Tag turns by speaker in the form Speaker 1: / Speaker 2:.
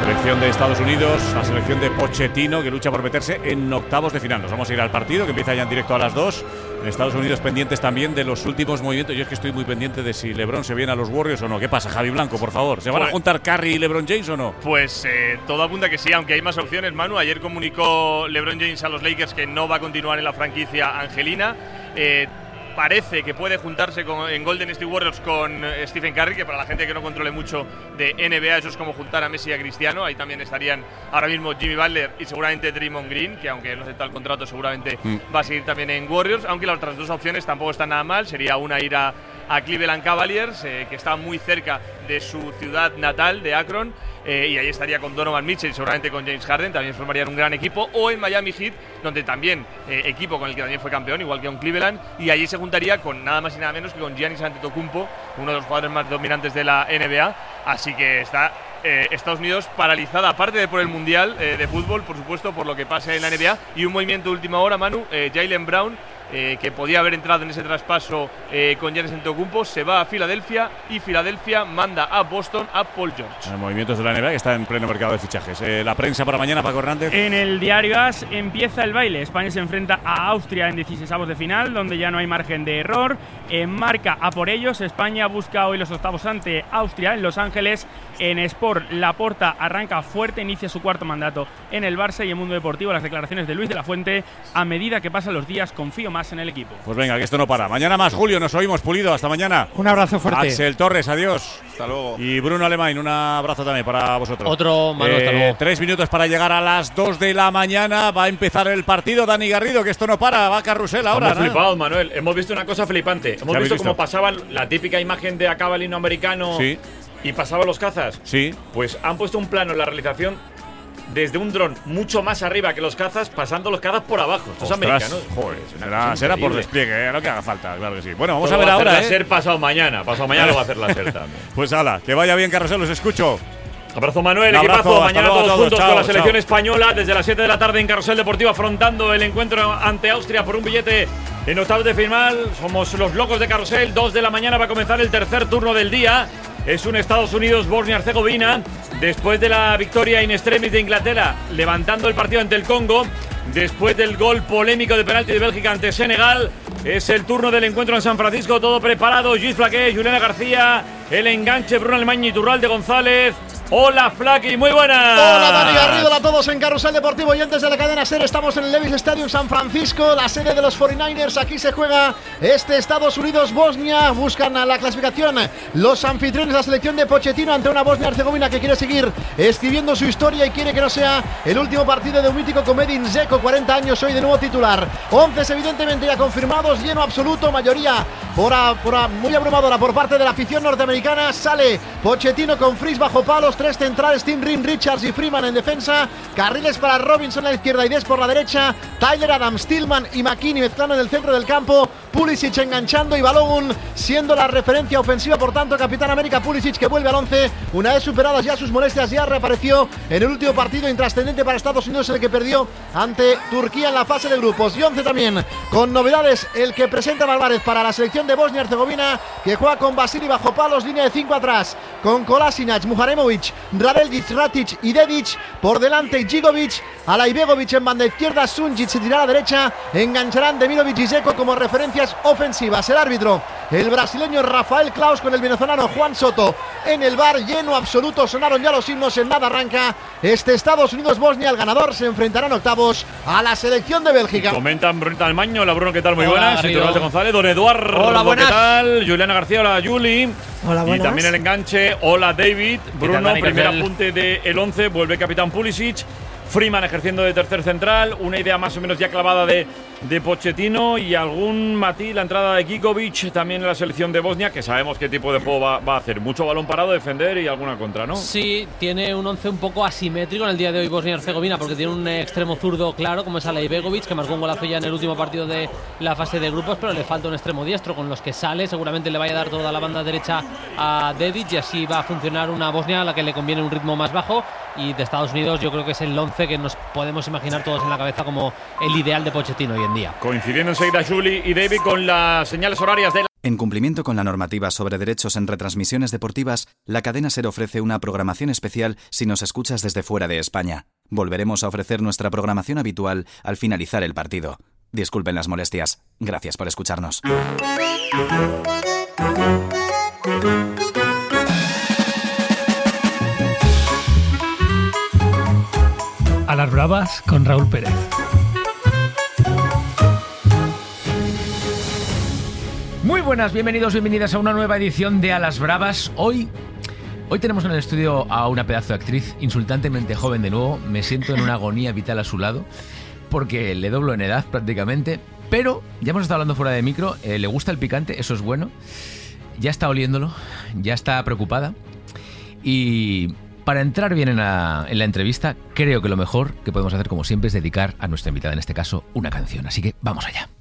Speaker 1: Selección de Estados Unidos, la selección de Pochettino, que lucha por meterse en octavos de final. Nos vamos a ir al partido, que empieza ya en directo a las 2. En Estados Unidos pendientes también de los últimos movimientos. Yo es que estoy muy pendiente de si LeBron se viene a los Warriors o no. ¿Qué pasa, Javi Blanco, por favor? ¿Se van a juntar Curry y LeBron James o no?
Speaker 2: Pues todo apunta que sí, aunque hay más opciones, Manu. Ayer comunicó LeBron James a los Lakers que no va a continuar en la franquicia angelina. Parece que puede juntarse en Golden State Warriors con Stephen Curry, que para la gente que no controle mucho de NBA, eso es como juntar a Messi y a Cristiano. Ahí también estarían ahora mismo Jimmy Butler y seguramente Draymond Green, que aunque no acepta el contrato seguramente va a seguir también en Warriors, aunque las otras dos opciones tampoco están nada mal. Sería una ir a Cleveland Cavaliers, que está muy cerca de su ciudad natal, de Akron, y ahí estaría con Donovan Mitchell y seguramente con James Harden, también formarían un gran equipo, o en Miami Heat, donde también equipo con el que también fue campeón, igual que con Cleveland, y allí se juntaría con nada más y nada menos que con Giannis Antetokounmpo, uno de los jugadores más dominantes de la NBA, así que está Estados Unidos paralizada, aparte de por el Mundial de fútbol, por supuesto, por lo que pase en la NBA, y un movimiento de última hora, Manu, Jaylen Brown, que podía haber entrado en ese traspaso con Giannis Antetokounmpo, se va a Filadelfia y Filadelfia manda a Boston a Paul George.
Speaker 1: Movimientos de la NBA que está en pleno mercado de fichajes. La prensa para mañana, Paco Hernández.
Speaker 3: En el diario AS empieza el baile. España se enfrenta a Austria en 16avos de final, donde ya no hay margen de error. Marca a por ellos. España busca hoy los octavos ante Austria en Los Ángeles. En Sport, Laporta arranca fuerte, inicia su cuarto mandato en el Barça, y en Mundo Deportivo las declaraciones de Luis de la Fuente: a medida que pasan los días confío más en el equipo.
Speaker 1: Pues venga, que esto no para. Mañana más, Julio, nos oímos, Pulido, hasta mañana.
Speaker 4: Un abrazo fuerte.
Speaker 1: Axel Torres, adiós.
Speaker 5: Hasta luego.
Speaker 1: Y Bruno Alemán, un abrazo también para vosotros.
Speaker 6: Otro, Manu, hasta luego.
Speaker 1: 3 minutos para llegar a las 2 de la mañana. Va a empezar el partido. Dani Garrido, que esto no para. Va Carrusel ahora.
Speaker 7: Hemos flipado, Manuel. Hemos visto una cosa flipante. Hemos visto cómo pasaba la típica imagen de acá balino americano.
Speaker 1: Sí.
Speaker 7: Y pasaban los cazas.
Speaker 1: Sí.
Speaker 7: Pues han puesto un plano en la realización desde un dron mucho más arriba que los cazas, pasando los cazas por abajo. Estos americanos.
Speaker 1: Joder, será por despliegue, lo que haga falta, claro que sí. Bueno, vamos
Speaker 7: todo
Speaker 1: a ver ahora.
Speaker 7: Va a hacer pasado mañana. Pasado mañana lo va a hacer la SER también.
Speaker 1: Pues hala, que vaya bien, Carrusel, los escucho.
Speaker 7: Abrazo, Manuel.
Speaker 1: Un abrazo,
Speaker 7: equipazo. Mañana
Speaker 1: luego,
Speaker 7: todos juntos
Speaker 1: chao,
Speaker 7: con la selección
Speaker 1: chao.
Speaker 7: española desde las 7 de la tarde en Carrusel Deportivo, afrontando el encuentro ante Austria por un billete en octavos de final. Somos los locos de Carrusel. 2 de la mañana va a comenzar el tercer turno del día. Es un Estados Unidos-Bosnia-Herzegovina. Después de la victoria in extremis de Inglaterra, levantando el partido ante el Congo. Después del gol polémico de penalti de Bélgica ante Senegal. Es el turno del encuentro en San Francisco. Todo preparado. Luis Flaqué, Juliana García. El enganche, Bruno Alemán y Iturralde González. Hola, Flaqui, muy buenas.
Speaker 4: Hola, Dani Garrido, hola a todos en Carrusel Deportivo y antes de la cadena SER. Estamos en el Levi's Stadium San Francisco, la sede de los 49ers. Aquí se juega este Estados Unidos-Bosnia. Buscan a la clasificación los anfitriones, la selección de Pochettino, ante una Bosnia-Herzegovina que quiere seguir escribiendo su historia y quiere que no sea el último partido de un mítico como Edin Dzeko, 40 años hoy de nuevo titular. 11 evidentemente ya confirmados, lleno absoluto, mayoría muy abrumadora por parte de la afición norteamericana. Sale Pochettino con Fries bajo palos, 3 centrales, Tim Rim, Richards y Freeman en defensa, carriles para Robinson a la izquierda y Des por la derecha, Tyler Adams, Tillman y McKinney mezclando en el centro del campo, Pulisic enganchando y Balogun siendo la referencia ofensiva, por tanto Capitán América Pulisic, que vuelve al 11 una vez superadas ya sus molestias. Ya reapareció en el último partido intrascendente para Estados Unidos, el que perdió ante Turquía en la fase de grupos. Y 11 también con novedades, el que presenta Álvarez para la selección de Bosnia-Herzegovina, que juega con Vasili bajo palos, línea de 5 atrás, con Kolasinac, Muharemovic, Radeljic, Ratic y Dedic por delante, Gigovic, Alaibegovic en banda izquierda, Sunjic se tirará a la derecha, engancharán Demirovic y Dzeko como referencias ofensivas. El árbitro, el brasileño Rafael Claus, con el venezolano Juan Soto en el bar, lleno absoluto. Sonaron ya los himnos, en nada arranca este Estados Unidos-Bosnia. El ganador se enfrentará en octavos a la selección de Bélgica.
Speaker 7: Comentan Bruno Almaño. Hola, Bruno, ¿qué tal? Muy
Speaker 6: Hola,
Speaker 7: buenas. Iturralde González, don Eduardo,
Speaker 6: hola, buenas.
Speaker 7: ¿qué tal? Juliana García, hola, Juli.
Speaker 4: Hola, buenas.
Speaker 7: Y también el enganche, hola, David. Bruno,
Speaker 6: Dani,
Speaker 7: primer apunte del 11, vuelve capitán Pulisic. Freeman ejerciendo de tercer central, una idea más o menos ya clavada de Pochettino, y algún matiz la entrada de Gigovic también en la selección de Bosnia, que sabemos qué tipo de juego va a hacer. Mucho balón parado, defender y alguna contra, ¿no?
Speaker 6: Sí, tiene un 11 un poco asimétrico en el día de hoy Bosnia-Herzegovina, porque tiene un extremo zurdo claro como es Alaibegovic, que marcó un golazo ya en el último partido de la fase de grupos, pero le falta un extremo diestro con los que sale. Seguramente le vaya a dar toda la banda derecha a Dedic y así va a funcionar una Bosnia a la que le conviene un ritmo más bajo. Y de Estados Unidos yo creo que es el 11 que nos podemos imaginar todos en la cabeza como el ideal de Pochettino hoy en día.
Speaker 7: Coincidiendo enseguida Juli y David con las señales horarias de
Speaker 5: En cumplimiento con la normativa sobre derechos en retransmisiones deportivas, la cadena SER ofrece una programación especial si nos escuchas desde fuera de España. Volveremos a ofrecer nuestra programación habitual al finalizar el partido. Disculpen las molestias. Gracias por escucharnos.
Speaker 8: A las Bravas con Raúl Pérez. Muy buenas, bienvenidos, bienvenidas a una nueva edición de A las Bravas. Hoy tenemos en el estudio a una pedazo de actriz insultantemente joven de nuevo. Me siento en una agonía vital a su lado porque le doblo en edad prácticamente. Pero ya hemos estado hablando fuera de micro, le gusta el picante, eso es bueno. Ya está oliéndolo, ya está preocupada. Y para entrar bien en la entrevista, creo que lo mejor que podemos hacer, como siempre, es dedicar a nuestra invitada, en este caso, una canción. Así que vamos allá.